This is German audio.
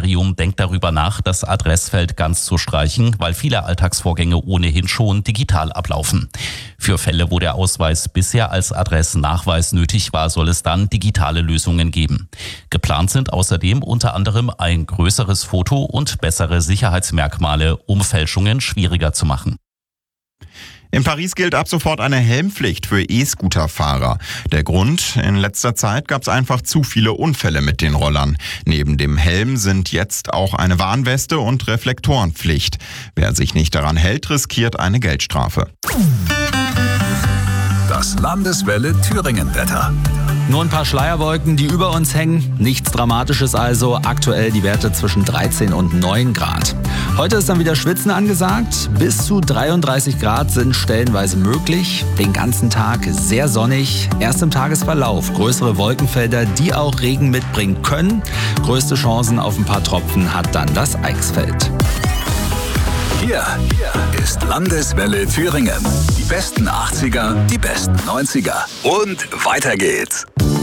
Bundesministerium denkt darüber nach, das Adressfeld ganz zu streichen, weil viele Alltagsvorgänge ohnehin schon digital ablaufen. Für Fälle, wo der Ausweis bisher als Adressnachweis nötig war, soll es dann digitale Lösungen geben. Geplant sind außerdem unter anderem ein größeres Foto und bessere Sicherheitsmerkmale, um Fälschungen schwieriger zu machen. In Paris gilt ab sofort eine Helmpflicht für E-Scooter-Fahrer. Der Grund: in letzter Zeit gab es einfach zu viele Unfälle mit den Rollern. Neben dem Helm sind jetzt auch eine Warnweste und Reflektorenpflicht. Wer sich nicht daran hält, riskiert eine Geldstrafe. Das Landeswelle Thüringen-Wetter. Nur ein paar Schleierwolken, die über uns hängen. Nichts Dramatisches also. Aktuell die Werte zwischen 13 und 9 Grad. Heute ist dann wieder Schwitzen angesagt. Bis zu 33 Grad sind stellenweise möglich. Den ganzen Tag sehr sonnig. Erst im Tagesverlauf größere Wolkenfelder, die auch Regen mitbringen können. Größte Chancen auf ein paar Tropfen hat dann das Eichsfeld. Hier ist Landeswelle Thüringen. Die besten 80er, die besten 90er. Und weiter geht's.